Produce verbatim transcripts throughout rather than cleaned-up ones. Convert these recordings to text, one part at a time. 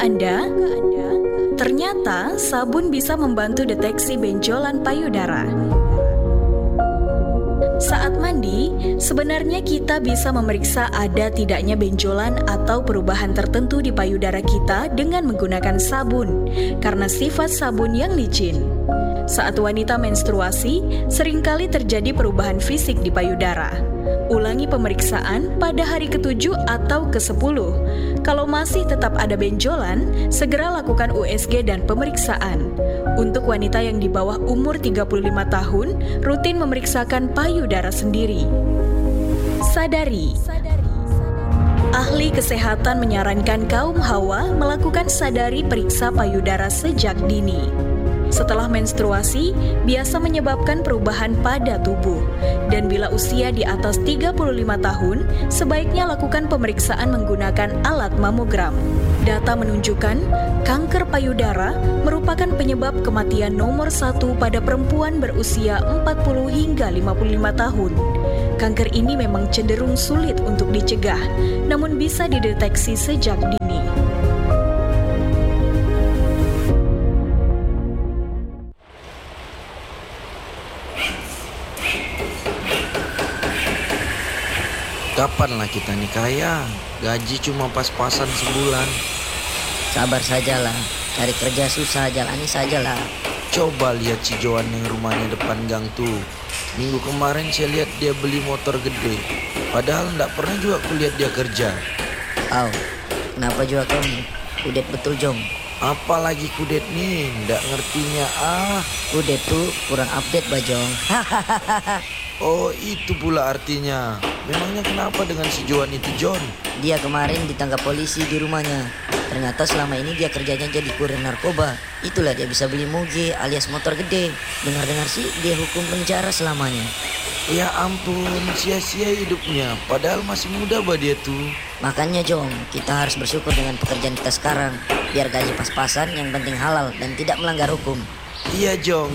Anda, ternyata sabun bisa membantu deteksi benjolan payudara. Saat mandi, sebenarnya kita bisa memeriksa ada tidaknya benjolan atau perubahan tertentu di payudara kita dengan menggunakan sabun, karena sifat sabun yang licin. Saat wanita menstruasi, seringkali terjadi perubahan fisik di payudara. Ulangi pemeriksaan pada hari ketujuh atau kesepuluh. Kalau masih tetap ada benjolan, segera lakukan U S G dan pemeriksaan. Untuk wanita yang di bawah umur tiga puluh lima tahun, rutin memeriksakan payudara sendiri. Sadari. Ahli kesehatan menyarankan kaum hawa melakukan sadari periksa payudara sejak dini. Setelah menstruasi, biasa menyebabkan perubahan pada tubuh. Dan bila usia di atas tiga puluh lima tahun, sebaiknya lakukan pemeriksaan menggunakan alat mamogram. Data menunjukkan, kanker payudara merupakan penyebab kematian nomor satu pada perempuan berusia empat puluh hingga lima puluh lima tahun. Kanker ini memang cenderung sulit untuk dicegah, namun bisa dideteksi sejak dini. Kapanlah kita nikah ya? Gaji cuma pas-pasan sebulan. Sabar sajalah, cari kerja susah, jalani sajalah. Coba lihat si Joan yang rumahnya depan gang tuh. Minggu kemarin saya lihat dia beli motor gede. Padahal nggak pernah juga aku lihat dia kerja. Au, kenapa juga kamu? Kudet betul Jong. Apalagi kudet nih, nggak ngertinya ah. Kudet tuh kurang update Bajong. Oh itu pula artinya. Memangnya kenapa dengan si Joan itu John? Dia kemarin ditangkap polisi di rumahnya. Ternyata selama ini dia kerjanya jadi kurir narkoba. Itulah dia bisa beli moge alias motor gede. Dengar-dengar sih dia hukum penjara selamanya. Ya ampun, sia-sia hidupnya. Padahal masih muda bah dia tuh. Makanya Jong, kita harus bersyukur dengan pekerjaan kita sekarang. Biar gaji pas-pasan, yang penting halal dan tidak melanggar hukum. Iya Jong.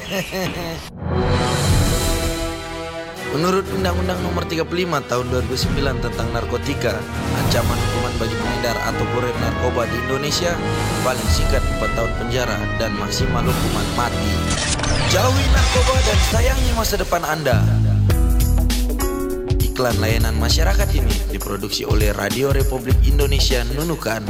Menurut Undang-Undang Nomor tiga puluh lima Tahun dua ribu sembilan tentang narkotika, ancaman hukuman bagi pengedar atau kurir narkoba di Indonesia paling singkat empat tahun penjara dan maksimal hukuman mati. Jauhi narkoba dan sayangi masa depan Anda. Iklan layanan masyarakat ini diproduksi oleh Radio Republik Indonesia Nunukan.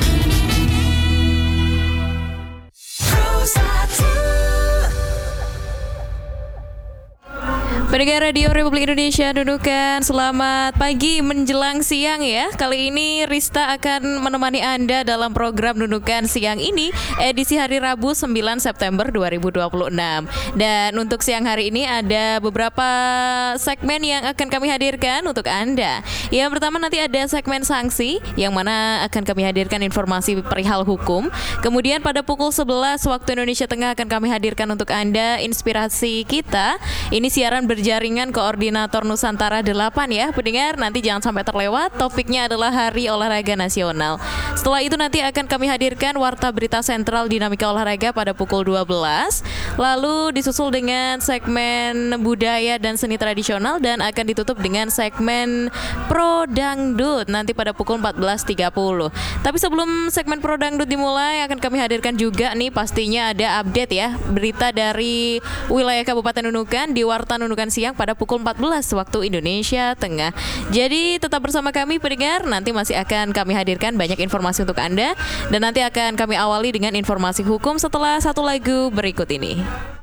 Pendengar Radio Republik Indonesia Nunukan, selamat pagi menjelang siang ya. Kali ini Rista akan menemani Anda dalam program Nunukan siang ini, edisi hari Rabu sembilan September dua ribu dua puluh enam. Dan untuk siang hari ini ada beberapa segmen yang akan kami hadirkan untuk Anda. Yang pertama nanti ada segmen sanksi, yang mana akan kami hadirkan informasi perihal hukum. Kemudian pada pukul sebelas waktu Indonesia Tengah akan kami hadirkan untuk Anda inspirasi kita. Ini siaran ber Jaringan Koordinator Nusantara delapan ya pendengar, nanti jangan sampai terlewat. Topiknya adalah Hari Olahraga Nasional. Setelah itu nanti akan kami hadirkan Warta Berita Sentral Dinamika Olahraga pada pukul dua belas. Lalu disusul dengan segmen Budaya dan Seni Tradisional dan akan ditutup dengan segmen Pro Dangdut nanti pada pukul empat belas tiga puluh. Tapi sebelum segmen Pro Dangdut dimulai, akan kami hadirkan juga nih pastinya ada update ya, berita dari wilayah Kabupaten Nunukan di Warta Nunukan siang pada pukul empat belas waktu Indonesia Tengah. Jadi tetap bersama kami pendengar, nanti masih akan kami hadirkan banyak informasi untuk Anda. Dan nanti akan kami awali dengan informasi hukum setelah satu lagu berikut ini.